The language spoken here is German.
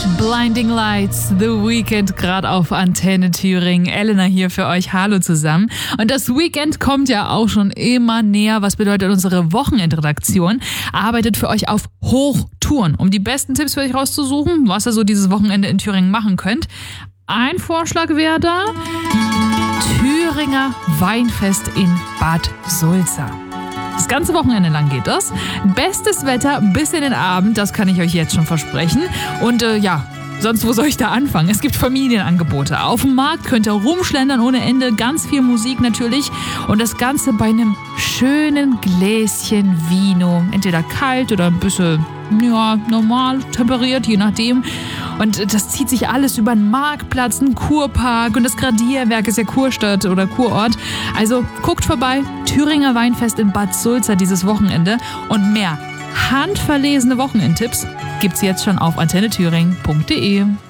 Blinding Lights, The Weekend, gerade auf Antenne Thüringen. Elena hier für euch. Hallo zusammen. Und das Weekend kommt ja auch schon immer näher. Was bedeutet, unsere Wochenendredaktion arbeitet für euch auf Hochtouren, um die besten Tipps für euch rauszusuchen, was ihr so dieses Wochenende in Thüringen machen könnt. Ein Vorschlag wäre da: Thüringer Weinfest in Bad Sulza. Das ganze Wochenende lang geht das. Bestes Wetter bis in den Abend, das kann ich euch jetzt schon versprechen. Und sonst wo soll ich da anfangen? Es gibt Familienangebote. Auf dem Markt könnt ihr rumschlendern ohne Ende, ganz viel Musik natürlich. Und das Ganze bei einem schönen Gläschen Vino. Entweder kalt oder ein bisschen, normal temperiert, je nachdem. Und das zieht sich alles über den Marktplatz, einen Kurpark und das Gradierwerk ist ja Kurstadt oder Kurort. Also guckt vorbei, Thüringer Weinfest in Bad Sulza dieses Wochenende. Und mehr handverlesene Wochenendtipps gibt's jetzt schon auf antennethüringen.de.